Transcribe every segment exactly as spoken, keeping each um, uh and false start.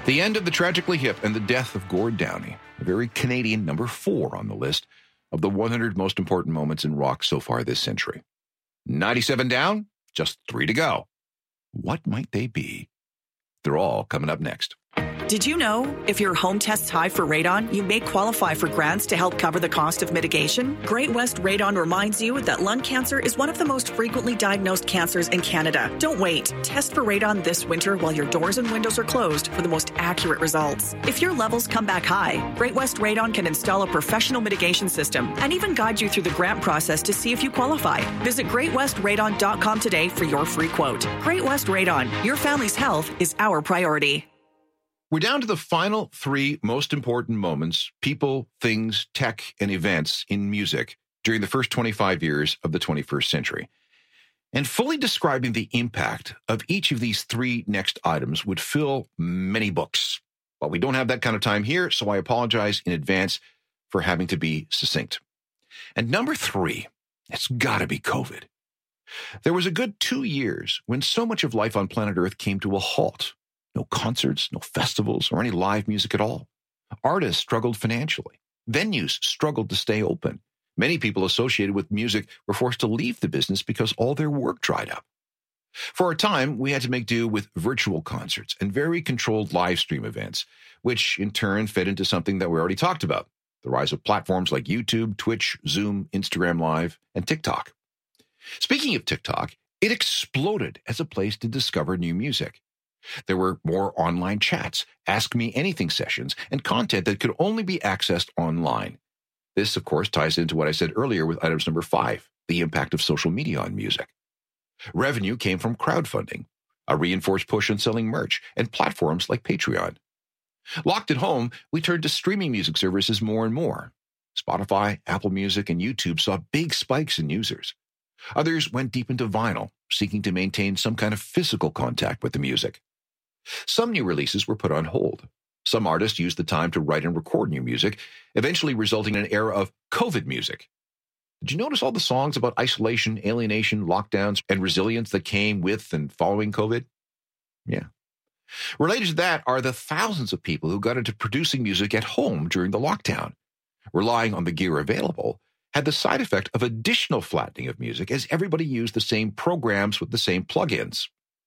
The end of the Tragically Hip and the death of Gord Downie, a very Canadian number four on the list of the one hundred most important moments in rock so far this century. ninety-seven down, just three to go. What might they be? They're all coming up next. Did you know if your home tests high for radon, you may qualify for grants to help cover the cost of mitigation? Great West Radon reminds you that lung cancer is one of the most frequently diagnosed cancers in Canada. Don't wait. Test for radon this winter while your doors and windows are closed for the most accurate results. If your levels come back high, Great West Radon can install a professional mitigation system and even guide you through the grant process to see if you qualify. Visit great west radon dot com today for your free quote. Great West Radon. Your family's health is our priority. We're down to the final three most important moments, people, things, tech, and events in music during the first twenty-five years of the twenty-first century. And fully describing the impact of each of these three next items would fill many books. But we don't have that kind of time here, so I apologize in advance for having to be succinct. And number three, it's got to be COVID. There was a good two years when so much of life on planet Earth came to a halt. No concerts, no festivals, or any live music at all. Artists struggled financially. Venues struggled to stay open. Many people associated with music were forced to leave the business because all their work dried up. For a time, we had to make do with virtual concerts and very controlled live stream events, which in turn fed into something that we already talked about, the rise of platforms like YouTube, Twitch, Zoom, Instagram Live, and TikTok. Speaking of TikTok, it exploded as a place to discover new music. There were more online chats, Ask Me Anything sessions, and content that could only be accessed online. This, of course, ties into what I said earlier with items number five, the impact of social media on music. Revenue came from crowdfunding, a reinforced push on selling merch, and platforms like Patreon. Locked at home, we turned to streaming music services more and more. Spotify, Apple Music, and YouTube saw big spikes in users. Others went deep into vinyl, seeking to maintain some kind of physical contact with the music. Some new releases were put on hold. Some artists used the time to write and record new music, eventually resulting in an era of COVID music. Did you notice all the songs about isolation, alienation, lockdowns, and resilience that came with and following COVID? Yeah. Related to that are the thousands of people who got into producing music at home during the lockdown. Relying on the gear available had the side effect of additional flattening of music as everybody used the same programs with the same plugins.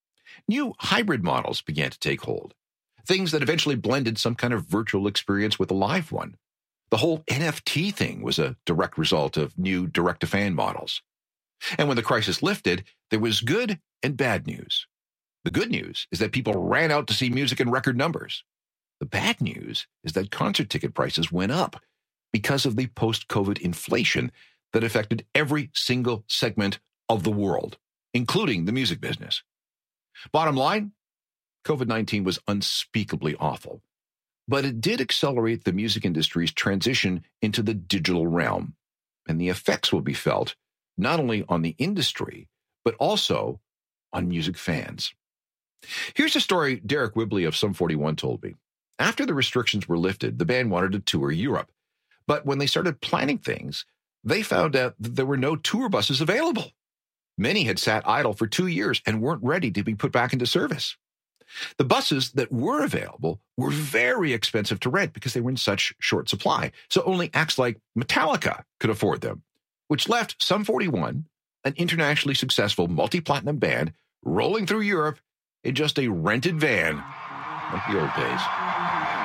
New hybrid models began to take hold, things that eventually blended some kind of virtual experience with a live one. The whole N F T thing was a direct result of new direct-to-fan models. And when the crisis lifted, there was good and bad news. The good news is that people ran out to see music in record numbers. The bad news is that concert ticket prices went up because of the post-COVID inflation that affected every single segment of the world, including the music business. Bottom line, COVID nineteen was unspeakably awful, but it did accelerate the music industry's transition into the digital realm, and the effects will be felt not only on the industry, but also on music fans. Here's a story Derek Whibley of Sum forty-one told me. After the restrictions were lifted, the band wanted to tour Europe, but when they started planning things, they found out that there were no tour buses available. Many had sat idle for two years and weren't ready to be put back into service. The buses that were available were very expensive to rent because they were in such short supply, so only acts like Metallica could afford them, which left Sum forty-one, an internationally successful multi-platinum band, rolling through Europe in just a rented van like the old days.